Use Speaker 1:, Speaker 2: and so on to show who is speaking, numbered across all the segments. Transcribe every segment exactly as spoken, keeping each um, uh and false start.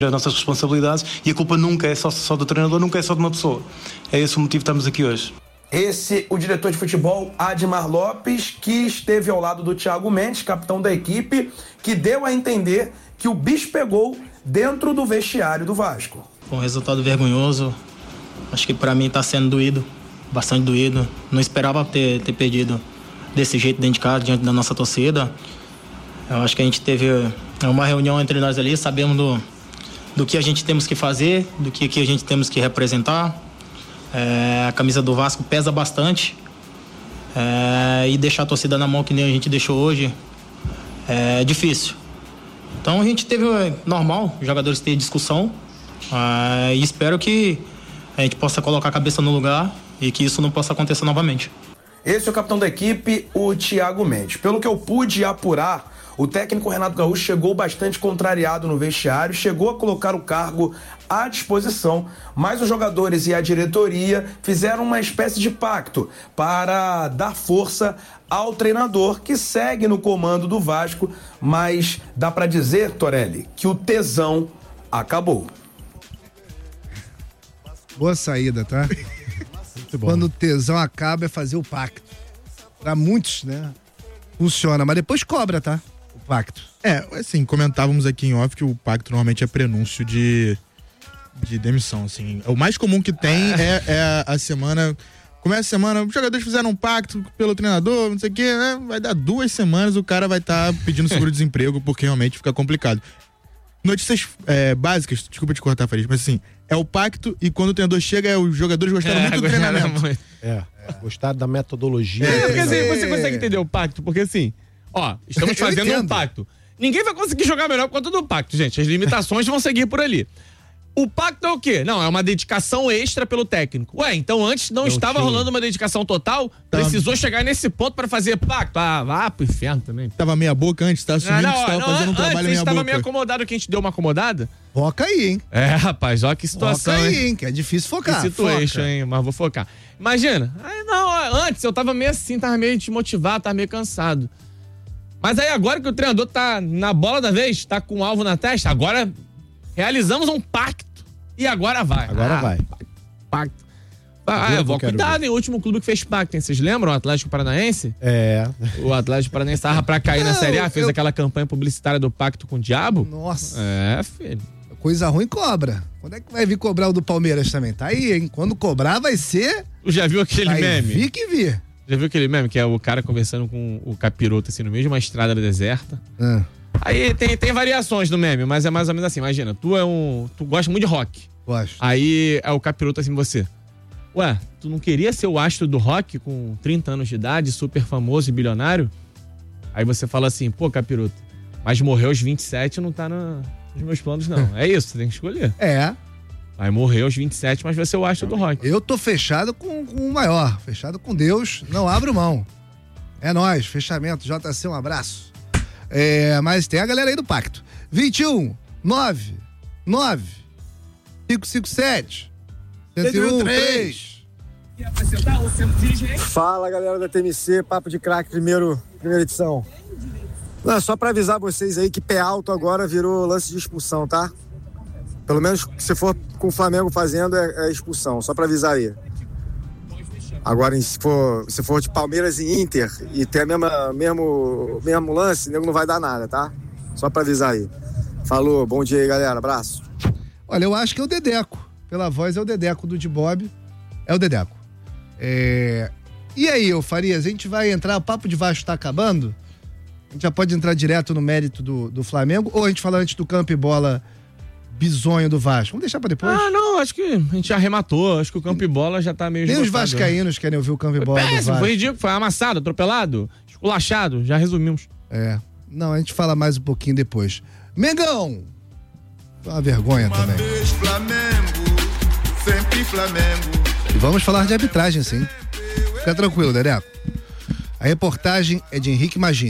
Speaker 1: as nossas responsabilidades e a culpa nunca é só, só do treinador, nunca é só de uma pessoa. É esse o motivo que estamos aqui hoje.
Speaker 2: Esse, o diretor de futebol, Admar Lopes, que esteve ao lado do Thiago Mendes, capitão da equipe, que deu a entender que o bicho pegou dentro do vestiário do Vasco.
Speaker 3: Um resultado vergonhoso, acho que para mim está sendo doído, bastante doído. Não esperava ter, ter perdido desse jeito dentro de casa, diante da nossa torcida. Eu acho que a gente teve uma reunião entre nós ali, sabemos do, do que a gente temos que fazer, do que, que a gente temos que representar. É, a camisa do Vasco pesa bastante, é, e deixar a torcida na mão que nem a gente deixou hoje é difícil. Então a gente teve, normal, os jogadores terem discussão, é, e espero que a gente possa colocar a cabeça no lugar e que isso não possa acontecer novamente.
Speaker 2: Esse é o capitão da equipe, o Thiago Mendes. Pelo que eu pude apurar, o técnico Renato Gaúcho chegou bastante contrariado no vestiário, chegou a colocar o cargo à disposição, mas os jogadores e a diretoria fizeram uma espécie de pacto para dar força ao treinador que segue no comando do Vasco, mas dá para dizer, Torelli, que o tesão acabou.
Speaker 4: Boa saída, tá? Quando o tesão acaba é fazer o pacto. Para muitos, né? Funciona, mas depois cobra, tá? O pacto.
Speaker 5: É, assim, comentávamos aqui em off que o pacto normalmente é prenúncio de, de demissão, assim. O mais comum que tem é, é a semana... Começa a semana, os jogadores fizeram um pacto pelo treinador, não sei o quê, né? Vai dar duas semanas, o cara vai estar tá pedindo seguro-desemprego, porque realmente fica complicado. Notícias é, básicas, desculpa te cortar, Farid, mas assim, é o pacto e quando o treinador chega, é, os jogadores gostaram é, muito do treinamento.
Speaker 6: Muito. É, é, gostaram da metodologia.
Speaker 7: É, porque assim, você consegue entender o pacto, porque assim, ó, estamos fazendo um pacto. Ninguém vai conseguir jogar melhor por conta do pacto, gente. As limitações vão seguir por ali. O pacto é o quê? Não, é uma dedicação extra pelo técnico. Ué, então antes não, não estava tinha. rolando uma dedicação total, precisou chegar nesse ponto pra fazer pacto. Ah, vá pro inferno também.
Speaker 5: Tava meia boca antes, tá assumindo não, não, que estava fazendo um trabalho meia boca. A gente tava meio acomodado,
Speaker 7: que a gente deu uma acomodada.
Speaker 4: Foca aí, hein?
Speaker 7: É, rapaz, olha que situação,
Speaker 4: Foca aí,
Speaker 7: hein?
Speaker 4: hein? Que é difícil focar.
Speaker 7: Que situation, hein? Mas vou focar. Imagina, aí não, antes eu tava meio assim, tava meio desmotivado, tava meio cansado. Mas aí agora que o treinador tá na bola da vez, tá com um alvo na testa, agora realizamos um pacto. E agora vai.
Speaker 6: Agora ah, vai.
Speaker 7: Pacto. Ah, é, cuidado, hein? O último clube que fez pacto, hein? Vocês lembram? O Atlético Paranaense?
Speaker 6: É.
Speaker 7: O Atlético Paranaense tava pra cair Não, na Série A, fez eu... aquela campanha publicitária do pacto com o diabo.
Speaker 4: Nossa.
Speaker 7: É, filho.
Speaker 4: Coisa ruim cobra. Quando é que vai vir cobrar o do Palmeiras também? Tá aí, hein? Quando cobrar vai ser...
Speaker 7: Tu já viu aquele
Speaker 4: vai
Speaker 7: meme?
Speaker 4: Vi que vi.
Speaker 7: Já viu aquele meme? Que é o cara conversando com o capiroto, assim, no meio de uma estrada deserta. Ah. Aí tem, tem variações no meme, mas é mais ou menos assim. Imagina, tu é um... Tu gosta muito de rock.
Speaker 4: Gosto.
Speaker 7: Aí é o capiroto assim, você. Ué, tu não queria ser o astro do rock com trinta anos de idade, super famoso e bilionário? Aí você fala assim, pô, capiroto, mas morreu aos vinte e sete não tá na, nos meus planos, não. É isso, você tem que escolher.
Speaker 4: É.
Speaker 7: Aí morreu aos vinte e sete, mas vai ser o astro do rock.
Speaker 4: Eu tô fechado com, com o maior, fechado com Deus, não abro mão. É nóis, fechamento, J C, um abraço. É, mas tem a galera aí do pacto. vinte e um, nove, nove, cinco cinco sete, cento e um, três.
Speaker 8: Fala, galera da T M C, Papo de Craque, primeiro, primeira edição. Não, só pra avisar vocês aí que pé alto agora virou lance de expulsão, tá? Pelo menos se for com o Flamengo fazendo é, é expulsão, só pra avisar aí. Agora, se for, se for de Palmeiras e Inter e ter a mesma, mesmo, mesmo lance, nego não vai dar nada, tá? Só pra avisar aí. Falou, bom dia aí, galera, abraço.
Speaker 4: Olha, eu acho que é o Dedeco. Pela voz é o Dedeco do de Bob. É o Dedeco. É... E aí, ô Farias, a gente vai entrar, o Papo de Vasco tá acabando? A gente já pode entrar direto no mérito do, do Flamengo? Ou a gente fala antes do campo e bola bizonho do Vasco? Vamos deixar pra depois?
Speaker 7: Ah, não, acho que a gente já arrematou. Acho que o campo e bola já tá meio
Speaker 4: esgotado. Nem os vascaínos querem ouvir o campo e bola
Speaker 7: péssimo,
Speaker 4: do Vasco.
Speaker 7: Foi ridículo, foi amassado, atropelado, esculachado, já resumimos.
Speaker 4: É. Não, a gente fala mais um pouquinho depois. Mengão! Uma vergonha uma também. Vez Flamengo, sempre Flamengo. E vamos falar de arbitragem, sim. Fica tranquilo, Dedeco. A reportagem é de Henrique Magini.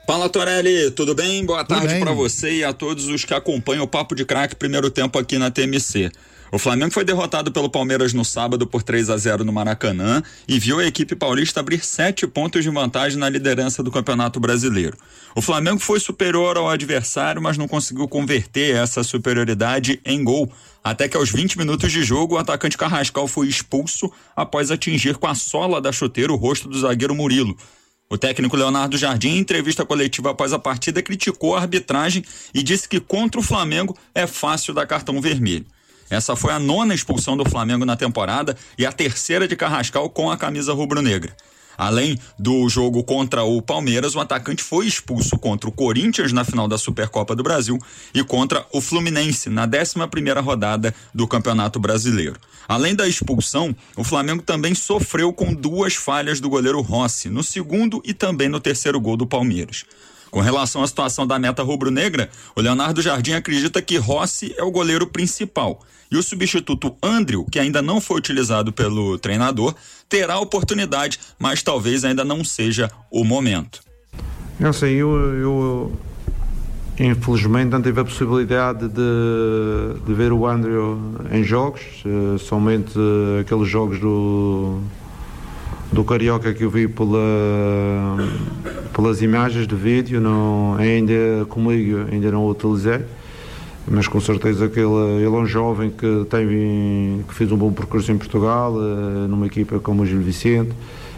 Speaker 9: Fala, Torelli, tudo bem? Boa
Speaker 4: Tudo
Speaker 9: tarde
Speaker 4: bem.
Speaker 9: para você e a todos os que acompanham o Papo de Craque primeiro tempo aqui na T M C. O Flamengo foi derrotado pelo Palmeiras no sábado por três a zero no Maracanã e viu a equipe paulista abrir sete pontos de vantagem na liderança do Campeonato Brasileiro. O Flamengo foi superior ao adversário, mas não conseguiu converter essa superioridade em gol. Até que aos vinte minutos de jogo, o atacante Carrascal foi expulso após atingir com a sola da chuteira o rosto do zagueiro Murilo. O técnico Leonardo Jardim, em entrevista coletiva após a partida, criticou a arbitragem e disse que contra o Flamengo é fácil dar cartão vermelho. Essa foi a nona expulsão do Flamengo na temporada e a terceira de Carrascal com a camisa rubro-negra. Além do jogo contra o Palmeiras, o atacante foi expulso contra o Corinthians na final da Supercopa do Brasil e contra o Fluminense na décima primeira rodada do Campeonato Brasileiro. Além da expulsão, o Flamengo também sofreu com duas falhas do goleiro Rossi, no segundo e também no terceiro gol do Palmeiras. Com relação à situação da meta rubro-negra, o Leonardo Jardim acredita que Rossi é o goleiro principal e o substituto Andriu, que ainda não foi utilizado pelo treinador, terá a oportunidade, mas talvez ainda não seja o momento.
Speaker 10: Não sei, eu, eu infelizmente não tive a possibilidade de, de ver o Andriu em jogos, somente aqueles jogos do... do Carioca que eu vi pela, pelas imagens de vídeo, não, ainda comigo ainda não o utilizei, mas com certeza que ele, ele é um jovem que, tem, que fez um bom percurso em Portugal, numa equipa como o Gil Vicente.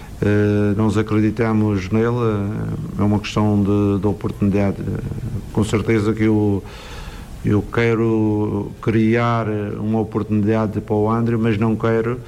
Speaker 10: Nós acreditamos nele, é uma questão de, de oportunidade. Com certeza que eu, eu quero criar uma oportunidade para o André, mas não quero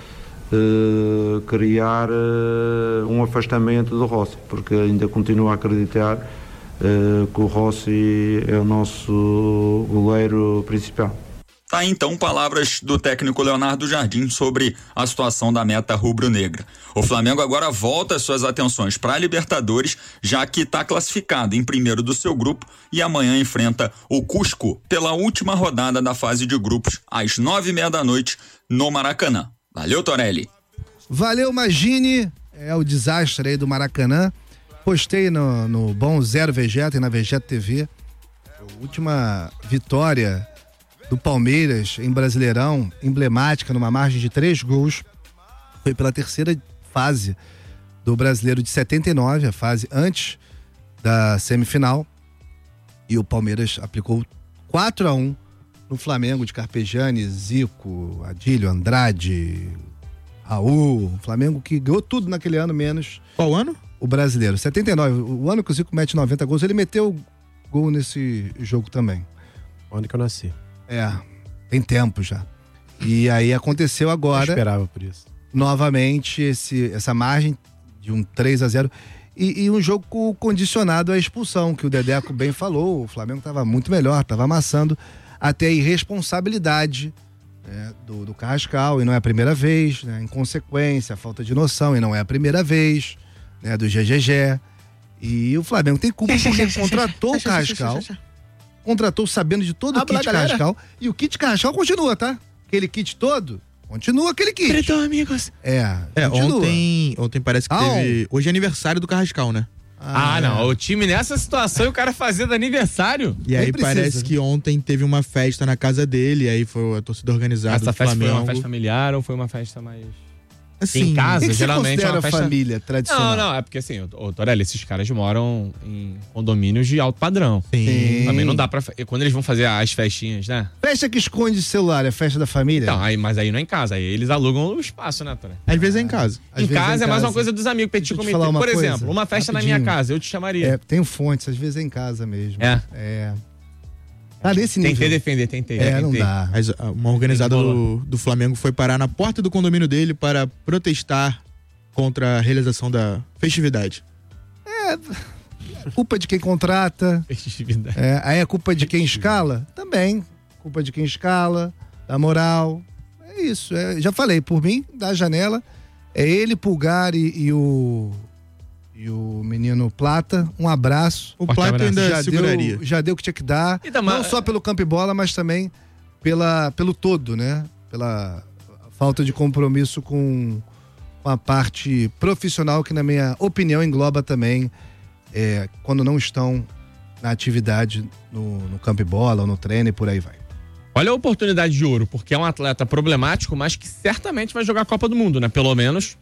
Speaker 10: Uh, criar uh, um afastamento do Rossi, porque ainda continuo a acreditar uh, que o Rossi é o nosso goleiro principal.
Speaker 9: Tá, então, palavras do técnico Leonardo Jardim sobre a situação da meta rubro-negra. O Flamengo agora volta suas atenções para a Libertadores, já que está classificado em primeiro do seu grupo e amanhã enfrenta o Cusco pela última rodada da fase de grupos às nove e meia da noite no Maracanã. Valeu, Torelli.
Speaker 4: Valeu, Magini. É o desastre aí do Maracanã. Postei no, no Bom Zero Vegeta e na Vegeta T V. A última vitória do Palmeiras em Brasileirão, emblemática, numa margem de três gols. Foi pela terceira fase do Brasileiro de setenta e nove, a fase antes da semifinal. E o Palmeiras aplicou quatro a um no Flamengo de Carpegiani, Zico, Adílio, Andrade, Raul. O Flamengo que ganhou tudo naquele ano, menos...
Speaker 5: Qual ano?
Speaker 4: O Brasileiro, setenta e nove. O ano que o Zico mete noventa gols, ele meteu gol nesse jogo também.
Speaker 6: O ano que eu nasci.
Speaker 4: É, tem tempo já. E aí aconteceu agora...
Speaker 6: Eu esperava por isso.
Speaker 4: Novamente, esse, essa margem de um três a zero. E, e um jogo condicionado à expulsão, que o Dedeco bem falou. O Flamengo estava muito melhor, estava amassando. Até a irresponsabilidade, né, do, do Carrascal, e não é a primeira vez, né, inconsequência, a falta de noção, e não é a primeira vez, né, do G G G. E o Flamengo tem culpa porque contratou o Carrascal, contratou sabendo de todo o kit Carrascal, e o kit Carrascal continua, tá? Aquele kit todo, continua aquele kit.
Speaker 5: Perdão, amigos.
Speaker 4: É,
Speaker 5: é
Speaker 4: continua.
Speaker 5: ontem, ontem parece que
Speaker 4: ah,
Speaker 5: teve... Hoje é aniversário do Carrascal, né?
Speaker 7: Ah, ah, não. O time nessa situação e o cara fazendo aniversário.
Speaker 5: E aí precisa, parece né? que ontem teve uma festa na casa dele, aí foi a torcida organizada
Speaker 7: Essa
Speaker 5: do
Speaker 7: festa
Speaker 5: Flamengo.
Speaker 7: foi uma festa familiar ou foi uma festa mais...
Speaker 5: Assim,
Speaker 7: em casa,
Speaker 4: que que
Speaker 7: geralmente é uma festa...
Speaker 4: família tradicional?
Speaker 7: Não, não, é porque assim, o Torelli, esses caras moram em condomínios de alto padrão.
Speaker 4: Sim.
Speaker 7: Também não dá pra... Quando eles vão fazer as festinhas, né?
Speaker 4: Festa que esconde celular, é festa da família?
Speaker 7: Então, aí, mas aí não é em casa, aí eles alugam o espaço, né, Torelli?
Speaker 5: Às vezes é em casa.
Speaker 7: Em casa é, é mais uma coisa dos amigos, petit comité. Por
Speaker 4: coisa,
Speaker 7: exemplo, uma festa rapidinho. Na minha casa, eu te chamaria.
Speaker 4: É, tem fontes, às vezes é em casa mesmo.
Speaker 7: É?
Speaker 4: É. Tá nesse nível.
Speaker 7: Tentei defender, tentei.
Speaker 4: É,
Speaker 7: tentei.
Speaker 4: não dá.
Speaker 5: Mas uma organizada do, do Flamengo foi parar na porta do condomínio dele para protestar contra a realização da festividade.
Speaker 4: É, culpa de quem contrata.
Speaker 7: Festividade.
Speaker 4: É, aí é culpa de quem escala? Também. Culpa de quem escala, da moral. É isso. É, já falei, por mim, da janela, é ele, Pulgar e, e o... E o menino Plata, um abraço.
Speaker 5: O Plata ainda
Speaker 4: já
Speaker 5: seguraria.
Speaker 4: Deu, já deu o que tinha que dar.
Speaker 7: Da
Speaker 4: não só pelo campo e bola, mas também pela, pelo todo, né? Pela falta de compromisso com a parte profissional, que na minha opinião engloba também é, quando não estão na atividade no, no campo de bola ou no treino e por aí vai.
Speaker 7: Olha a oportunidade de ouro, porque é um atleta problemático, mas que certamente vai jogar a Copa do Mundo, né? Pelo menos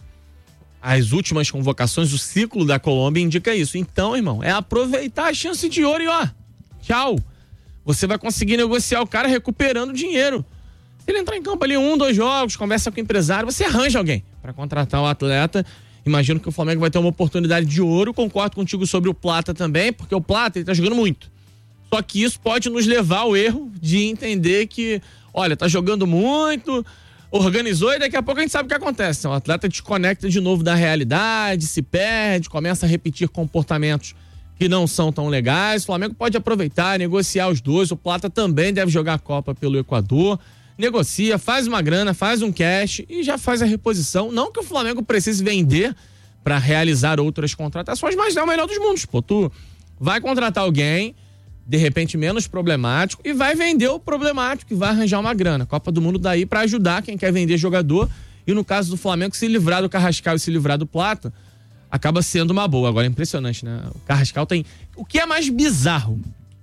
Speaker 7: as últimas convocações, o ciclo da Colômbia indica isso. Então, irmão, é aproveitar a chance de ouro e ó, tchau. Você vai conseguir negociar o cara recuperando dinheiro. Se ele entrar em campo ali um, dois jogos, conversa com o empresário, você arranja alguém para contratar o atleta. Imagino que o Flamengo vai ter uma oportunidade de ouro. Concordo contigo sobre o Plata também, porque o Plata ele tá jogando muito. Só que isso pode nos levar ao erro de entender que, olha, tá jogando muito, organizou e daqui a pouco a gente sabe o que acontece. O atleta desconecta de novo da realidade, se perde, começa a repetir comportamentos que não são tão legais. O Flamengo pode aproveitar, negociar os dois. O Plata também deve jogar a Copa pelo Equador. Negocia, faz uma grana, faz um cash e já faz a reposição. Não que o Flamengo precise vender para realizar outras contratações, mas é o melhor dos mundos. Pô, tu vai contratar alguém, de repente menos problemático, e vai vender o problemático e vai arranjar uma grana. Copa do Mundo daí para ajudar quem quer vender jogador. E no caso do Flamengo, se livrar do Carrascal e se livrar do Plata, acaba sendo uma boa. Agora é impressionante, né? O Carrascal tem... O que é mais bizarro?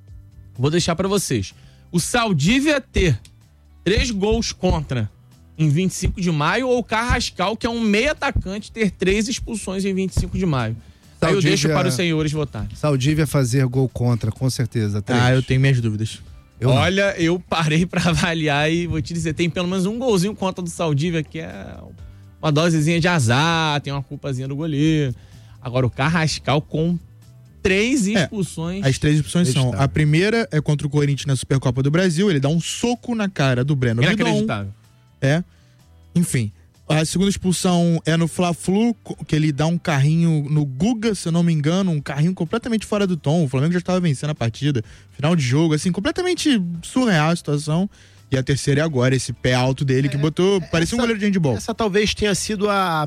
Speaker 7: Vou deixar para vocês. O Saldívia ter três gols contra em vinte e cinco de maio ou o Carrascal, que é um meio atacante, ter três expulsões em vinte e cinco de maio. Aí eu deixo para os senhores votarem.
Speaker 4: Saldívia fazer gol contra, com certeza. Três.
Speaker 5: Ah, eu tenho minhas dúvidas.
Speaker 7: Eu Olha, não. eu parei para avaliar e vou te dizer, tem pelo menos um golzinho contra do Saldívia, que é uma dosezinha de azar, tem uma culpazinha do goleiro. Agora o Carrascal com três expulsões.
Speaker 5: É, as três expulsões são: a primeira é contra o Corinthians na Supercopa do Brasil, ele dá um soco na cara do Breno Bidon.
Speaker 7: Inacreditável.
Speaker 5: É. Enfim. A segunda expulsão é no Fla-Flu, que ele dá um carrinho no Guga, se eu não me engano, um carrinho completamente fora do tom. O Flamengo já estava vencendo a partida, final de jogo, assim, completamente surreal a situação. E a terceira é agora, esse pé alto dele que botou, é, parecia essa, um goleiro de handball.
Speaker 6: Essa talvez tenha sido a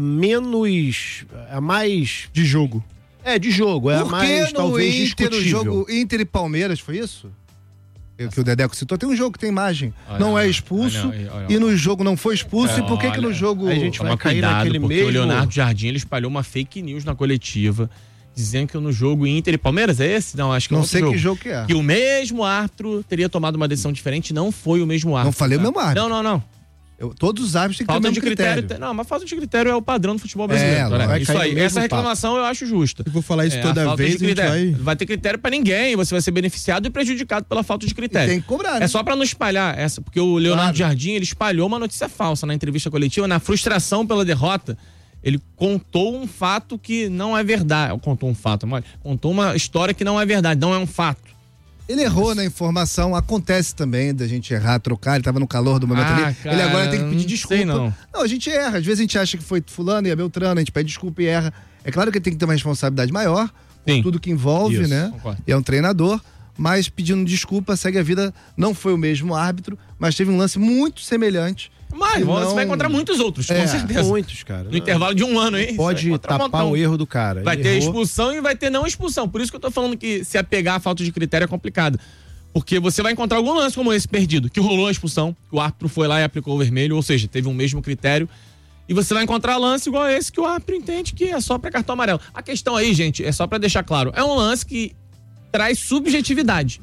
Speaker 6: menos, a mais...
Speaker 5: De jogo.
Speaker 6: É, de jogo, é a mais, talvez,
Speaker 4: Inter,
Speaker 6: discutível.
Speaker 4: No jogo Inter e Palmeiras, foi isso? Que o Dedeco citou, tem um jogo que tem imagem, olha, não é expulso, olha, olha, olha. E no jogo não foi expulso, é, e por que que no jogo...
Speaker 7: A gente vai cair cuidado, naquele porque mesmo... o Leonardo Jardim, ele espalhou uma fake news na coletiva, dizendo que no jogo Inter e Palmeiras, é esse? Não, acho que
Speaker 4: não
Speaker 7: é outro
Speaker 4: sei
Speaker 7: jogo.
Speaker 4: que jogo que é.
Speaker 7: Que o mesmo árbitro teria tomado uma decisão diferente, não foi o mesmo árbitro.
Speaker 4: Não falei tá? o mesmo árbitro.
Speaker 7: Não, não, não.
Speaker 4: Eu, todos os árbitros têm que
Speaker 7: falta
Speaker 4: ter o
Speaker 7: de
Speaker 4: mesmo critério.
Speaker 7: critério. Não, mas falta de critério é o padrão do futebol brasileiro.
Speaker 4: É,
Speaker 7: né? Isso aí, essa reclamação papo. Eu acho justa.
Speaker 5: Eu vou falar isso
Speaker 7: é,
Speaker 5: toda
Speaker 7: a
Speaker 5: vez,
Speaker 7: a gente vai...
Speaker 5: vai...
Speaker 7: vai ter critério pra ninguém, você vai ser beneficiado e prejudicado pela falta de critério.
Speaker 4: E tem que cobrar, né?
Speaker 7: É só pra não espalhar essa, porque o Leonardo claro. Jardim, ele espalhou uma notícia falsa na entrevista coletiva, na frustração pela derrota. Ele contou um fato que não é verdade. Contou um fato, mas contou uma história que não é verdade, não é um fato.
Speaker 4: Ele errou na informação, acontece também da gente errar, trocar, ele tava no calor do momento ah, ali. Cara, ele agora tem que pedir desculpa.
Speaker 7: Sei não.
Speaker 4: não, a gente erra, às vezes a gente acha que foi fulano e é Beltrano, a gente pede desculpa e erra. É claro que ele tem que ter uma responsabilidade maior, por tudo que envolve, Isso, né? Concordo. E é um treinador, mas pedindo desculpa, segue a vida, não foi o mesmo árbitro, mas teve um lance muito semelhante.
Speaker 7: Mas
Speaker 4: não...
Speaker 7: você vai encontrar muitos outros,
Speaker 4: é,
Speaker 7: com certeza.
Speaker 6: Muitos, cara.
Speaker 7: No intervalo de um ano, hein?
Speaker 6: Pode tapar um o erro do cara.
Speaker 7: Vai
Speaker 6: ele
Speaker 7: ter
Speaker 6: errou.
Speaker 7: expulsão e vai ter não expulsão. Por isso que eu tô falando que se apegar à falta de critério é complicado. Porque você vai encontrar algum lance como esse perdido, que rolou a expulsão, que o árbitro foi lá e aplicou o vermelho, ou seja, teve um mesmo critério. E você vai encontrar lance igual esse que o árbitro entende que é só pra cartão amarelo. A questão aí, gente, é só pra deixar claro, é um lance que traz subjetividade.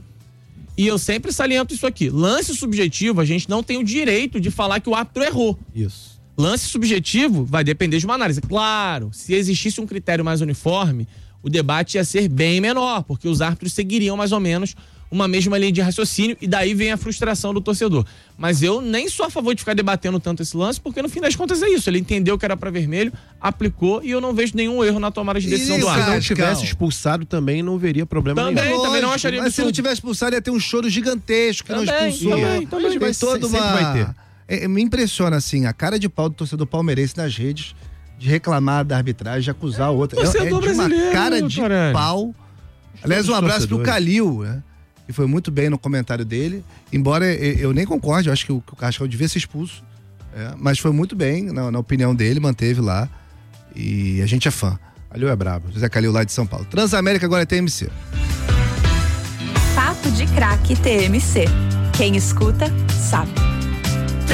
Speaker 7: E eu sempre saliento isso aqui. Lance subjetivo, a gente não tem o direito de falar que o árbitro errou.
Speaker 6: Isso.
Speaker 7: Lance subjetivo vai depender de uma análise. Claro, se existisse um critério mais uniforme, o debate ia ser bem menor, porque os árbitros seguiriam mais ou menos uma mesma linha de raciocínio e daí vem a frustração do torcedor. Mas eu nem sou a favor de ficar debatendo tanto esse lance, porque no fim das contas é isso. Ele entendeu que era pra vermelho, aplicou e eu não vejo nenhum erro na tomada de decisão
Speaker 6: e
Speaker 7: do árbitro.
Speaker 6: Se não tivesse expulsado também não veria problema
Speaker 7: também,
Speaker 6: nenhum.
Speaker 7: Também, não acharia
Speaker 4: Mas se não tivesse expulsado ia ter um choro gigantesco que
Speaker 7: também,
Speaker 4: não expulsou.
Speaker 7: Também, também.
Speaker 4: Tem
Speaker 6: Vai,
Speaker 4: toda uma...
Speaker 6: vai ter.
Speaker 4: É, me impressiona assim, a cara de pau do torcedor palmeirense nas redes de reclamar da arbitragem, de acusar o outro. É, é de uma cara de caralho. pau. Aliás, um abraço pro Calil, né? E foi muito bem no comentário dele, embora eu nem concorde, eu acho que o, que o Carrascal devia ser expulso, é, mas foi muito bem, na, na opinião dele, manteve lá, e a gente é fã. Calil é brabo, José Calil lá de São Paulo. Transamérica agora é T M C.
Speaker 11: Papo de Craque T M C. Quem escuta, sabe.